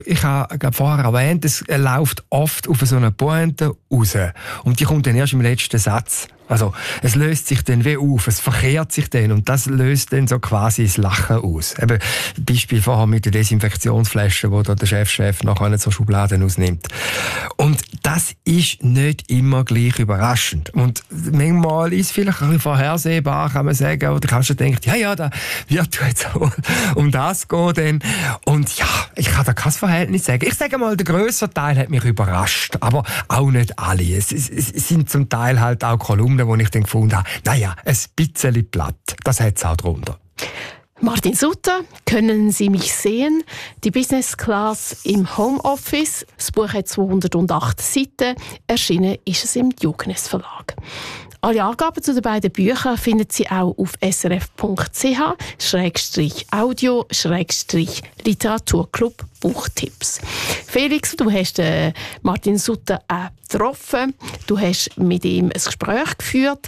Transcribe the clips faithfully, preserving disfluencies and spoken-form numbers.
Ich habe glaub, vorher erwähnt, es läuft oft auf so eine Pointe raus. Und die kommt dann erst im letzten Satz. Also, es löst sich dann wie auf, es verkehrt sich dann und das löst dann so quasi das Lachen aus. Eben, Beispiel vorher mit der Desinfektionsflasche, wo da der Chefchef nachher nicht so Schubladen ausnimmt. Und das ist nicht immer gleich überraschend. Und manchmal ist es vielleicht ein bisschen vorhersehbar, kann man sagen, oder kannst du denken, ja, ja, da wird jetzt um das gehen dann. Und ja, ich kann da kein Verhältnis sagen. Ich sage mal, der grösste Teil hat mich überrascht, aber auch nicht alle. Es, es, es sind zum Teil halt auch Kolumnen, wo ich dann gefunden habe, naja, ein bisschen platt. Das hat es auch drunter. Martin Sutter, können Sie mich sehen? Die Business Class im Homeoffice. Das Buch hat zweihundertacht Seiten. Erschienen ist es im Diogenes Verlag. Alle Angaben zu den beiden Büchern finden Sie auch auf s r f punkt c h schrägstrich audio schrägstrich literaturclub Buchtipps. Felix, du hast äh, Martin Sutter auch getroffen. Du hast mit ihm ein Gespräch geführt.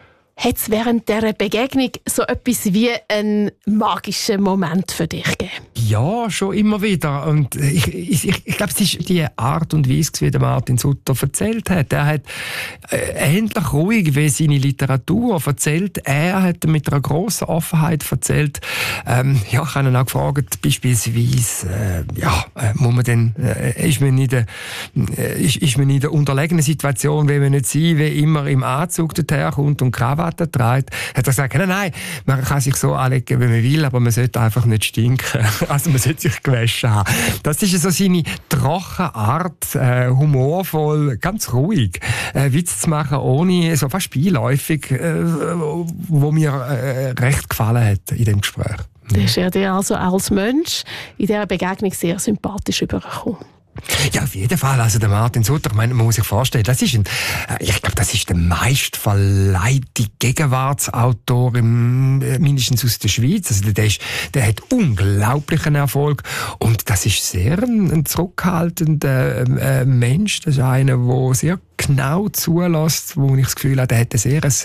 Hat es während dieser Begegnung so etwas wie einen magischen Moment für dich gegeben? Ja, schon immer wieder. Und ich, ich, ich, ich glaube, es ist die Art und Weise, wie der Martin Sutter erzählt hat. Er hat äh, ähnlich ruhig wie seine Literatur erzählt. Er hat mit einer grossen Offenheit erzählt. Ähm, ja, ich habe ihn auch gefragt, beispielsweise, äh, ja, äh, muss man denn, äh, ist man in der, äh, ist, ist man in der unterlegenen Situation, will man nicht sein, wie immer im Anzug daherkommt und Krawatte trägt, hat er gesagt, nein, nein, man kann sich so anlegen, wie man will, aber man sollte einfach nicht stinken. Also man sollte sich gewaschen haben. Das ist so seine trockene Art, äh, humorvoll, ganz ruhig, äh, Witz zu machen, ohne, so fast beiläufig, äh, wo mir äh, recht gefallen hat in dem Gespräch. Das ist ja dir also als Mensch in dieser Begegnung sehr sympathisch übergekommen. Ja, auf jeden Fall. Also der Martin Sutter, ich meine, man muss sich vorstellen, das ist ein, ich glaube, das ist der meistverleihte Gegenwartsautor im, mindestens aus der Schweiz. Also der, ist, der hat unglaublichen Erfolg und das ist sehr ein, ein zurückhaltender äh, Mensch. Das ist einer, der sehr genau zulässt, wo ich das Gefühl habe, der hat ein sehr ein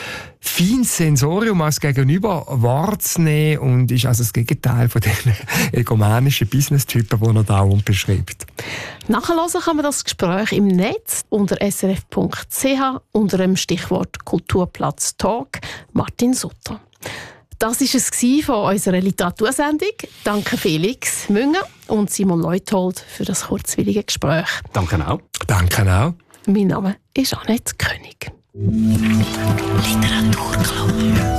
feines Sensorium als Gegenüber wahrzunehmen und ist also das Gegenteil von den egomanischen Business-Typen, die er dauernd beschreibt. Nachhören kann man das Gespräch im Netz unter s r f punkt c h unter dem Stichwort Kulturplatz Talk Martin Sutter. Das war es von unserer Literatursendung. Danke Felix Münger und Simon Leuthold für das kurzwillige Gespräch. Danke auch. Danke auch. Mein Name ist Annette König. Literaturclub.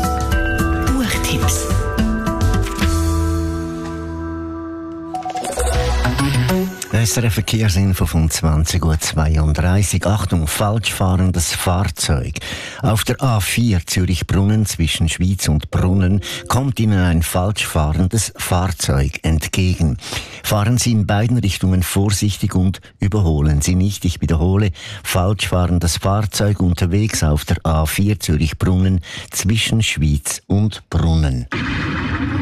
Buchtipps. S R F-Verkehrsinfo von zwanzig Uhr zweiunddreißig. Achtung, falsch fahrendes Fahrzeug. Auf der A vier Zürich-Brunnen zwischen Schwyz und Brunnen kommt Ihnen ein falsch fahrendes Fahrzeug entgegen. Fahren Sie in beiden Richtungen vorsichtig und überholen Sie nicht. Ich wiederhole, falsch fahrendes Fahrzeug unterwegs auf der A vier Zürich-Brunnen zwischen Schwyz und Brunnen.